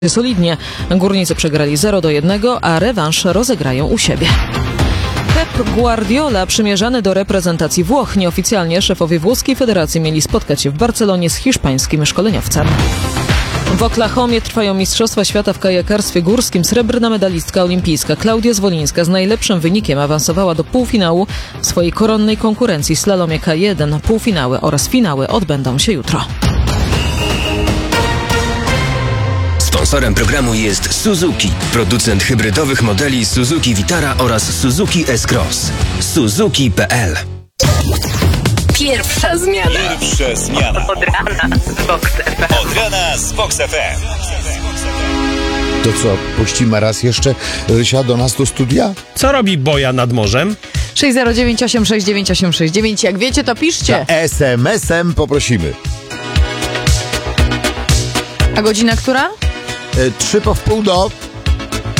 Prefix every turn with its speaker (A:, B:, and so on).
A: solidnie. Górnicy przegrali 0-1, a rewanż rozegrają u siebie. Pep Guardiola przymierzany do reprezentacji Włoch. Nieoficjalnie szefowie włoskiej federacji mieli spotkać się w Barcelonie z hiszpańskim szkoleniowcem. W Oklahomie trwają Mistrzostwa Świata w kajakarstwie górskim. Srebrna medalistka olimpijska Klaudia Zwolińska z najlepszym wynikiem awansowała do półfinału w swojej koronnej konkurencji slalomie K1. Półfinały oraz finały odbędą się jutro.
B: Sponsorem programu jest Suzuki, producent hybrydowych modeli Suzuki Vitara oraz Suzuki S-Cross. Suzuki.pl.
C: Pierwsza zmiana.
D: Od rana z Vox FM.
C: Od rana z Vox FM.
E: To co, puścimy raz jeszcze Rysia do nas do studia?
F: Co robi Boja nad morzem?
G: 609869869. Jak wiecie, to piszcie.
E: SMS-em poprosimy.
G: A godzina która?
E: 3 po wpół do...